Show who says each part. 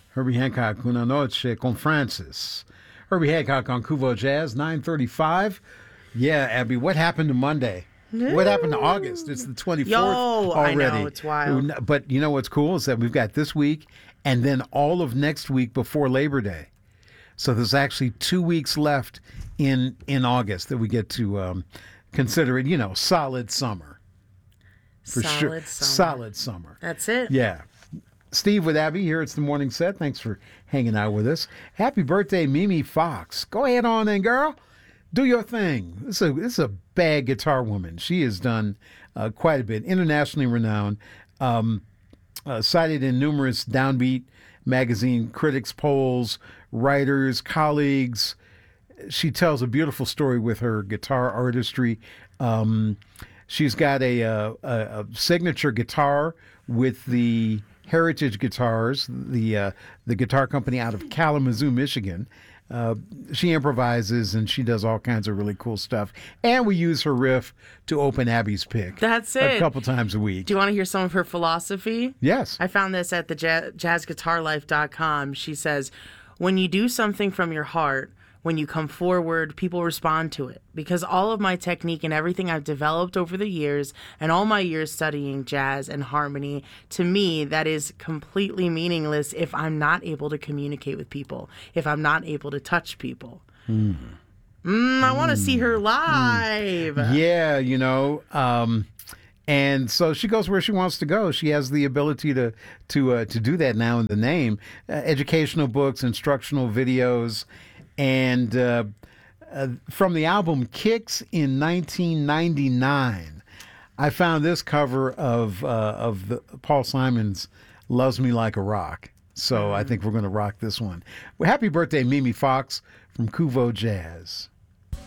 Speaker 1: Herbie Hancock, Una Noche con Francis. Herbie Hancock on Kuvo Jazz, 9:35. Yeah, Abby, what happened to Monday? What happened to August? It's the 24th already.
Speaker 2: I know, it's wild.
Speaker 1: But you know what's cool is that we've got this week and then all of next week before Labor Day. So there's actually 2 weeks left in August that we get to consider it, solid summer. For sure. Solid summer.
Speaker 2: That's it.
Speaker 1: Yeah. Steve with Abby here. It's the morning set. Thanks for hanging out with us. Happy birthday, Mimi Fox. Go ahead on in, girl. Do your thing. This is a bad guitar woman. She has done quite a bit. Internationally renowned. Cited in numerous Downbeat magazine critics polls, writers, colleagues. She tells a beautiful story with her guitar artistry. She's got a signature guitar with the Heritage Guitars, the guitar company out of Kalamazoo, Michigan. She improvises and she does all kinds of really cool stuff. And we use her riff to open Abby's pick.
Speaker 2: That's it.
Speaker 1: A couple times a week.
Speaker 2: Do you want to hear some of her philosophy?
Speaker 1: Yes.
Speaker 2: I found this at the jazzguitarlife.com. She says, when you do something from your heart, when you come forward, people respond to it. Because all of my technique and everything I've developed over the years and all my years studying jazz and harmony, to me, that is completely meaningless if I'm not able to communicate with people, if I'm not able to touch people. I want to see her live.
Speaker 1: Yeah, and so she goes where she wants to go. She has the ability to do that now in the name. Educational books, instructional videos. And from the album Kicks in 1999, I found this cover of Paul Simon's "Loves Me Like a Rock." So I think we're going to rock this one. Well, happy birthday, Mimi Fox from Kuvo Jazz.